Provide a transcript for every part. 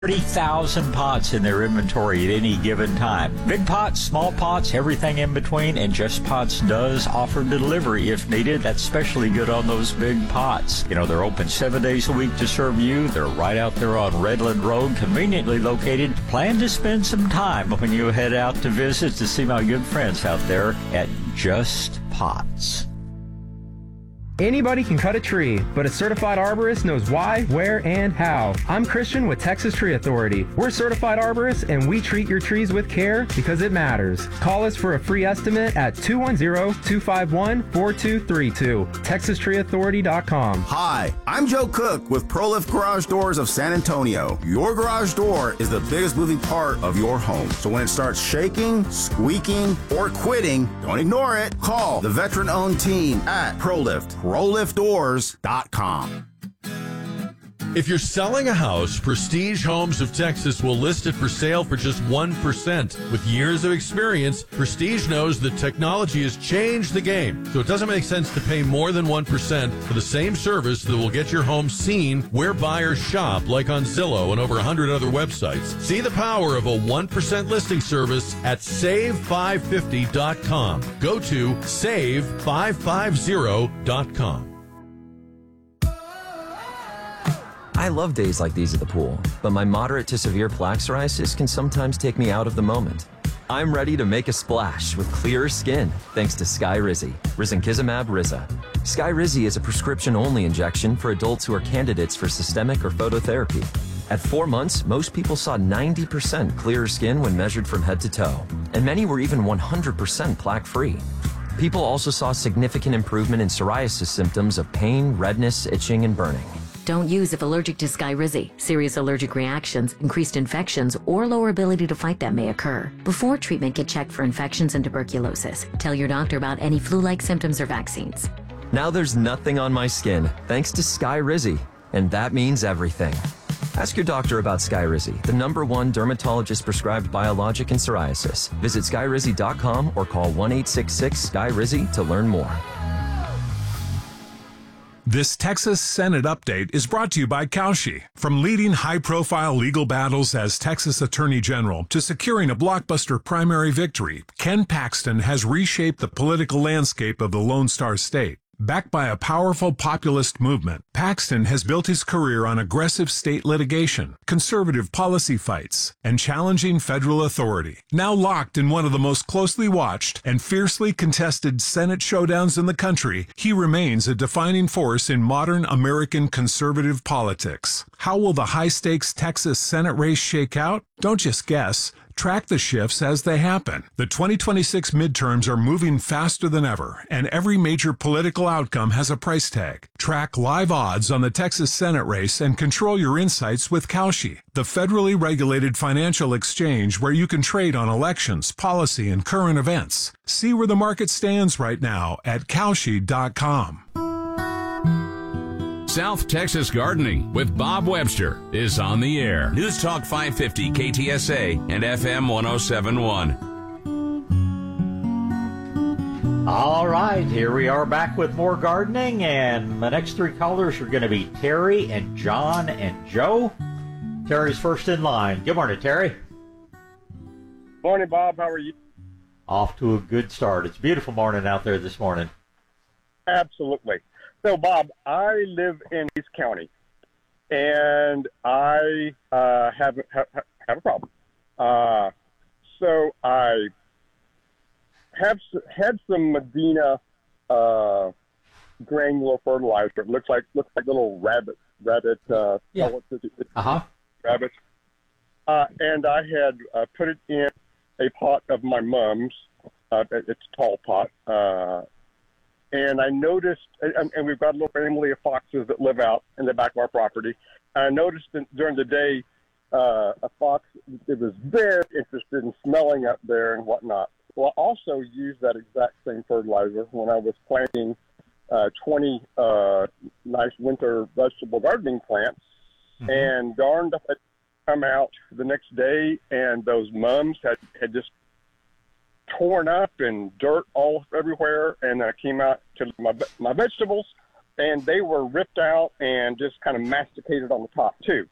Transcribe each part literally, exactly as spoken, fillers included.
thirty thousand pots in their inventory at any given time. Big pots, small pots, everything in between, and Just Pots does offer delivery if needed. That's especially good on those big pots. You know, they're open seven days a week to serve you. They're right out there on Redland Road, conveniently located. Plan to spend some time when you head out to visit to see my good friends out there at Just Pots. Anybody can cut a tree, but a certified arborist knows why, where, and how. I'm Christian with Texas Tree Authority. We're certified arborists, and we treat your trees with care because it matters. Call us for a free estimate at two one zero, two five one, four two three two. Texas Tree Authority dot com. Hi, I'm Joe Cook with ProLift Garage Doors of San Antonio. Your garage door is the biggest moving part of your home. So when it starts shaking, squeaking, or quitting, don't ignore it. Call the veteran-owned team at ProLift. pro lift doors dot com. If you're selling a house, Prestige Homes of Texas will list it for sale for just one percent. With years of experience, Prestige knows that technology has changed the game, so it doesn't make sense to pay more than one percent for the same service that will get your home seen where buyers shop, like on Zillow and over one hundred other websites. See the power of a one percent listing service at save five fifty dot com. Go to save five fifty dot com. I love days like these at the pool, but my moderate to severe plaque psoriasis can sometimes take me out of the moment. I'm ready to make a splash with clearer skin thanks to Skyrizi, risankizumab Riza. Skyrizi is a prescription-only injection for adults who are candidates for systemic or phototherapy. At four months, most people saw ninety percent clearer skin when measured from head to toe, and many were even one hundred percent plaque-free. People also saw significant improvement in psoriasis symptoms of pain, redness, itching, and burning. Don't use if allergic to Skyrizi. Serious allergic reactions, increased infections, or lower ability to fight them may occur. Before treatment, get checked for infections and tuberculosis. Tell your doctor about any flu-like symptoms or vaccines. Now there's nothing on my skin thanks to Skyrizi, and that means everything. Ask your doctor about Skyrizi, the number one dermatologist-prescribed biologic in psoriasis. Visit skyrizi dot com or call one eight six six Skyrizi to learn more. This Texas Senate update is brought to you by Kalshi. From leading high-profile legal battles as Texas Attorney General to securing a blockbuster primary victory, Ken Paxton has reshaped the political landscape of the Lone Star State. Backed by a powerful populist movement, Paxton has built his career on aggressive state litigation, conservative policy fights, and challenging federal authority. Now locked in one of the most closely watched and fiercely contested Senate showdowns in the country, he remains a defining force in modern American conservative politics. How will the high-stakes Texas Senate race shake out? Don't just guess. Track the shifts as they happen. The twenty twenty-six midterms are moving faster than ever, and every major political outcome has a price tag. Track live odds on the Texas Senate race and control your insights with Kalshi, the federally regulated financial exchange where you can trade on elections, policy, and current events. See where the market stands right now at Kalshi dot com. South Texas Gardening with Bob Webster is on the air. News Talk five fifty K T S A and F M one oh seven point one. All right, here we are back with more gardening, and my next three callers are going to be Terry and John and Joe. Terry's first in line. Good morning, Terry. Morning, Bob. How are you? Off to a good start. It's a beautiful morning out there this morning. Absolutely. So, Bob, I live in East County, and I uh, have, have have a problem. Uh, so I have had some Medina uh, granular fertilizer. It looks like looks like little rabbit rabbit uh, yeah. pellets. Uh huh. Rabbits. Uh, and I had uh, put it in a pot of my mom's. Uh, it's a tall pot. Uh, And I noticed, and, and we've got a little family of foxes that live out in the back of our property. I noticed that during the day, uh, a fox it was very interested in smelling up there and whatnot. Well, I also used that exact same fertilizer when I was planting uh, twenty uh, nice winter vegetable gardening plants. Mm-hmm. And darned if it come out the next day, and those mums had, had just torn up and dirt all everywhere, and I came out to my my vegetables, and they were ripped out and just kind of masticated on the top too.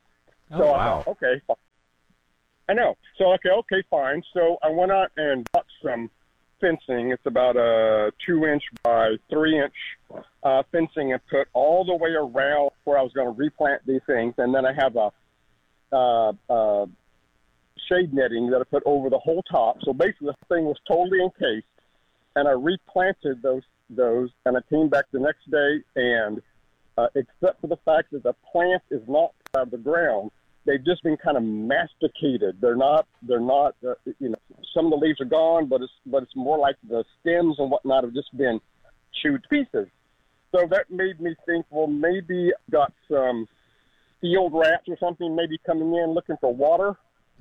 Oh, so wow. I thought, okay, I know. So okay, okay, fine. So I went out and bought some fencing. It's about a two-inch by three-inch uh, fencing, and put all the way around where I was going to replant these things. And then I have a uh, uh, shade netting that I put over the whole top. So basically, the thing was totally encased. And I replanted those those, and I came back the next day, and uh, except for the fact that the plant is not out of the ground, they've just been kind of masticated. They're not, they're not, uh, you know, some of the leaves are gone, but it's, but it's more like the stems and whatnot have just been chewed to pieces. So that made me think, well, maybe I've got some field rats or something maybe coming in looking for water.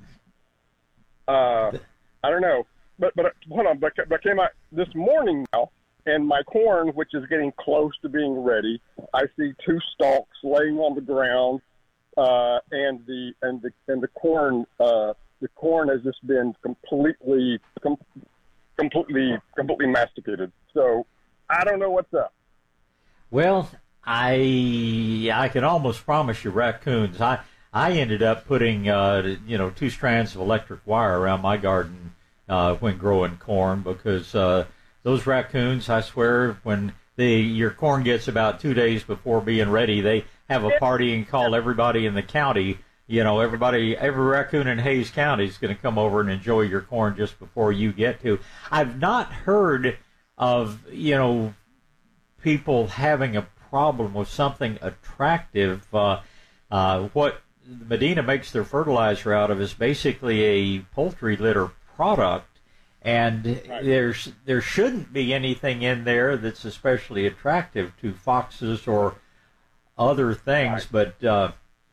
Uh, I don't know. But, but hold on, but, but came out this morning now, and my corn, which is getting close to being ready, I see two stalks laying on the ground. Uh, and the and the and the corn uh, the corn has just been completely com- completely completely masticated. So I don't know what's up. Well, I I can almost promise you raccoons. I I ended up putting uh, you know two strands of electric wire around my garden uh, when growing corn, because uh, those raccoons, I swear, when the your corn gets about two days before being ready, they have a party and call everybody in the county. You know, everybody, every raccoon in Hayes County is going to come over and enjoy your corn just before you get to. I've not heard of, you know, people having a problem with something attractive. Uh, uh, what Medina makes their fertilizer out of is basically a poultry litter product, and right. there's there shouldn't be anything in there that's especially attractive to foxes or other things, right. but uh,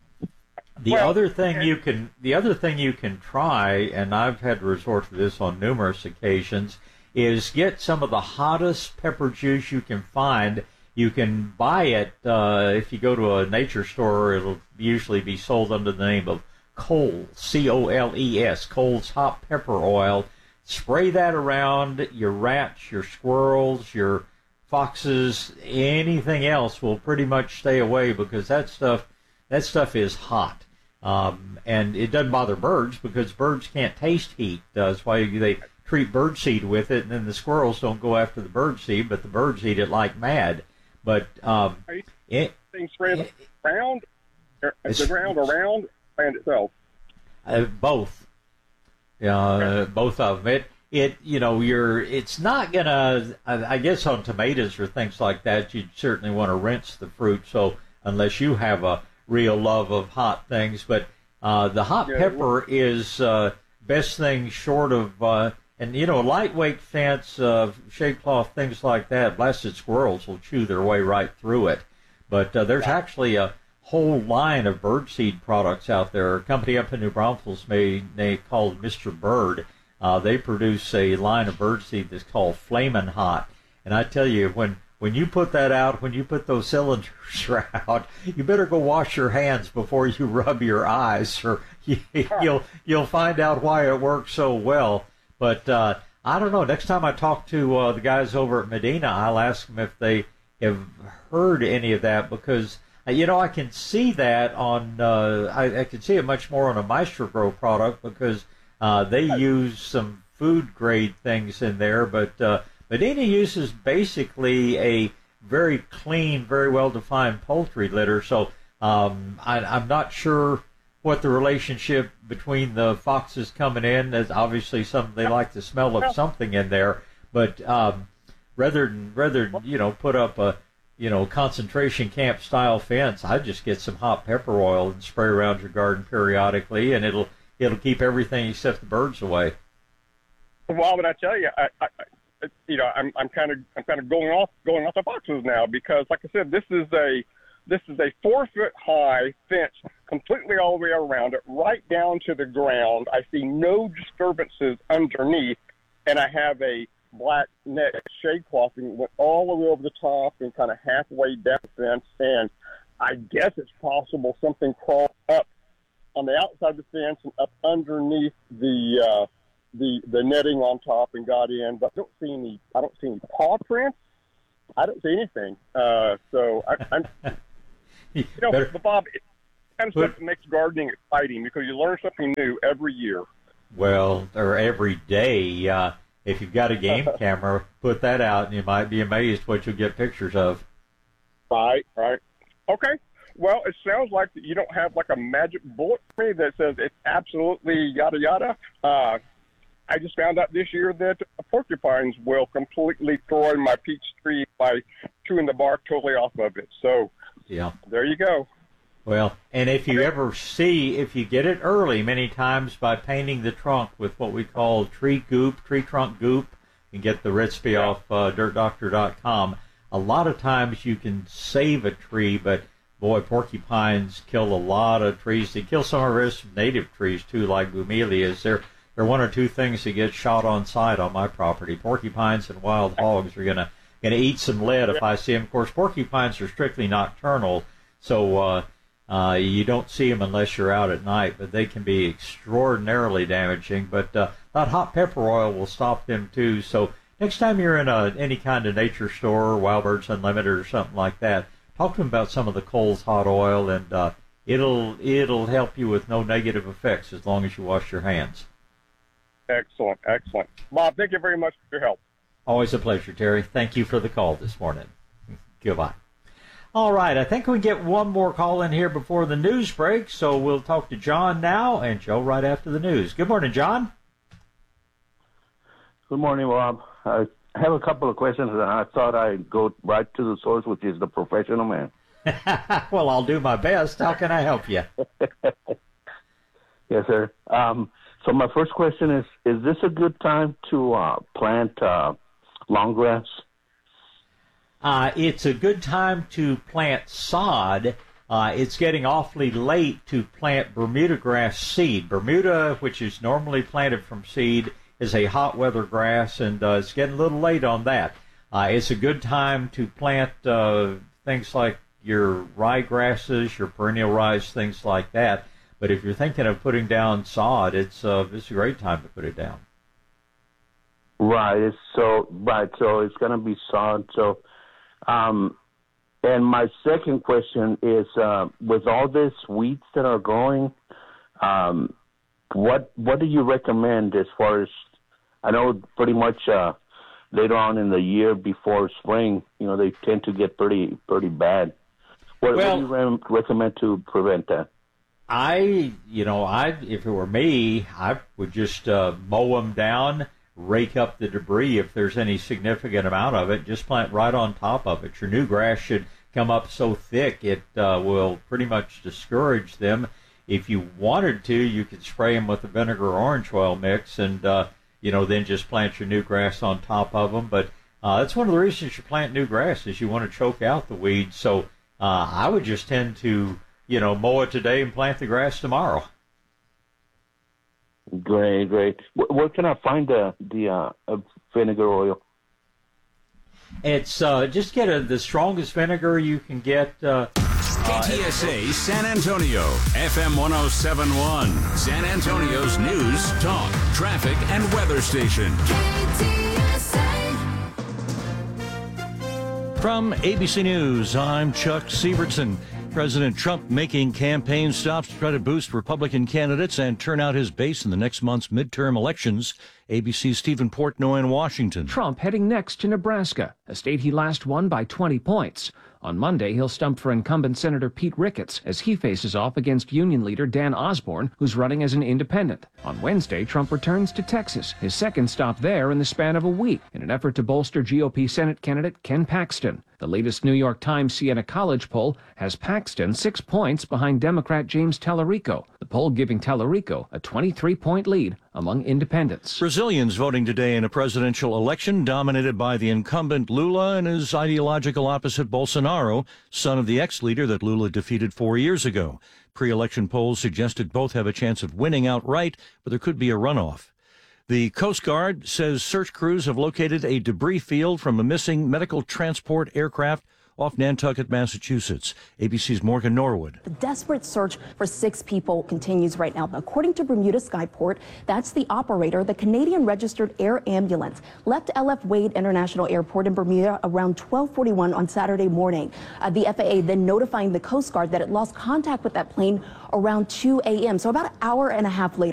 the well, other thing okay. you can the other thing you can try, and I've had to resort to this on numerous occasions, is get some of the hottest pepper juice you can find. You can buy it uh, if you go to a nature store. It'll usually be sold under the name of Kohl's, C O L E S, Kohl's hot pepper oil. Spray that around your rats, your squirrels, your foxes, anything else will pretty much stay away, because that stuff that stuff is hot, um, and it doesn't bother birds because birds can't taste heat. That's why they treat birdseed with it, and then the squirrels don't go after the birdseed, but the birds eat it like mad. But um, are you it, things spread around the ground around and itself? Uh, both, uh, okay. both of them. It, It, you know, you're, it's not going to, I guess on tomatoes or things like that, you'd certainly want to rinse the fruit, so unless you have a real love of hot things. But uh, the hot yeah, pepper is uh, best thing short of, uh, and, you know, lightweight fence, uh, shade cloth, things like that, blasted squirrels will chew their way right through it. But uh, there's yeah. actually a whole line of birdseed products out there. A company up in New Braunfels made, they called Mister Bird. Uh, they produce a line of birdseed that's called Flamin' Hot. And I tell you, when, when you put that out, when you put those cylinders out, you better go wash your hands before you rub your eyes, or you, you'll you'll find out why it works so well. But uh, I don't know. Next time I talk to uh, the guys over at Medina, I'll ask them if they have heard any of that, because, you know, I can see that on, uh, I, I can see it much more on a Maestro Grow product, because Uh, they use some food-grade things in there, but uh, Medina uses basically a very clean, very well-defined poultry litter. So um, I, I'm not sure what the relationship between the foxes coming in. There's obviously some, they like the smell of something in there, but um, rather than rather than, you know, put up a you know concentration camp style fence, I just get some hot pepper oil and spray around your garden periodically, and it'll. It'll keep everything except the birds away. Well, but I tell you, I, I, you know, I'm, I'm kind of, I'm kind of going off, going off the foxes now, because, like I said, this is a, this is a four foot high fence, completely all the way around it, right down to the ground. I see no disturbances underneath, and I have a black net shade cloth and went all the way over the top and kind of halfway down the fence. And I guess it's possible something crawled up on the outside of the fence and up underneath the uh, the the netting on top and got in, but I don't see any. I don't see any paw prints. I don't see anything. Uh, so I, I'm, you know, Better. but Bob, kind of stuff that makes gardening exciting because you learn something new every year. Well, or every day. Uh, if you've got a game camera, put that out, and you might be amazed what you'll get pictures of. Right, right. Okay. Well, it sounds like you don't have like a magic bullet for me that says it's absolutely yada yada. Uh, I just found out this year that porcupines will completely destroy my peach tree by chewing the bark totally off of it. So, yeah, there you go. Well, and if you ever see, if you get it early, many times by painting the trunk with what we call tree goop, tree trunk goop, you can get the recipe yeah. off uh, dirt doctor dot com. A lot of times you can save a tree, but boy, porcupines kill a lot of trees. They kill some of our native trees too, like bromelias. They're they're one or two things that get shot on sight on my property. Porcupines and wild hogs are gonna gonna eat some lead if I see them. Of course, porcupines are strictly nocturnal, so uh, uh, you don't see them unless you're out at night. But they can be extraordinarily damaging. But uh, that hot pepper oil will stop them too. So next time you're in a any kind of nature store, Wild Birds Unlimited or something like that, talk to them about some of the Kohl's hot oil, and uh, it'll it'll help you with no negative effects as long as you wash your hands. Excellent, excellent. Bob, thank you very much for your help. Always a pleasure, Terry. Thank you for the call this morning. Goodbye. All right, I think we get one more call in here before the news break, so we'll talk to John now and Joe right after the news. Good morning, John. Good morning, Bob. I have a couple of questions, and I thought I'd go right to the source, which is the professional man. Well, I'll do my best. How can I help you? Yes, sir. Um, so my first question is, is this a good time to uh, plant uh, long grass? Uh, it's a good time to plant sod. Uh, it's getting awfully late to plant Bermuda grass seed. Bermuda, which is normally planted from seed, is a hot weather grass, and uh, it's getting a little late on that. Uh, it's a good time to plant uh, things like your ryegrasses, your perennial rye, things like that. But if you're thinking of putting down sod, it's uh, it's a great time to put it down. Right. It's so right. So it's going to be sod. So, um, and my second question is, uh, with all these weeds that are growing, um, what what do you recommend as far as, I know pretty much uh, later on in the year before spring, you know, they tend to get pretty pretty bad. What, well, what do you re- recommend to prevent that? I, you know, I if it were me, I would just uh, mow them down, rake up the debris if there's any significant amount of it, just plant right on top of it. Your new grass should come up so thick it uh, will pretty much discourage them. If you wanted to, you could spray them with the vinegar orange oil mix and, uh, you know, then just plant your new grass on top of them. But uh, that's one of the reasons you plant new grass is you want to choke out the weeds. So uh, I would just tend to, you know, mow it today and plant the grass tomorrow. Great, great. Where, where can I find the, the uh, vinegar oil? It's uh, just get a, the strongest vinegar you can get. Uh, K T S A San Antonio, F M one oh seven point one, San Antonio's news, talk, traffic, and weather station. K T S A. From A B C News, I'm Chuck Sievertson. President Trump making campaign stops to try to boost Republican candidates and turn out his base in the next month's midterm elections. A B C's Stephen Portnoy in Washington. Trump heading next to Nebraska, a state he last won by twenty points. On Monday, he'll stump for incumbent Senator Pete Ricketts as he faces off against union leader Dan Osborne, who's running as an independent. On Wednesday, Trump returns to Texas, his second stop there in the span of a week, in an effort to bolster G O P Senate candidate Ken Paxton. The latest New York Times Siena College poll has Paxton six points behind Democrat James Tallarico, the poll giving Tallarico a twenty-three point lead among independents. Brazilians voting today in a presidential election dominated by the incumbent Lula and his ideological opposite Bolsonaro, son of the ex-leader that Lula defeated four years ago. Pre-election polls suggested both have a chance of winning outright, but there could be a runoff. The Coast Guard says search crews have located a debris field from a missing medical transport aircraft off Nantucket, Massachusetts. A B C's Morgan Norwood. The desperate search for six people continues right now. According to Bermuda Skyport, that's the operator. The Canadian registered air ambulance left L F Wade International Airport in Bermuda around twelve forty-one on Saturday morning. Uh, the F A A then notifying the Coast Guard that it lost contact with that plane around two a m So about an hour and a half later.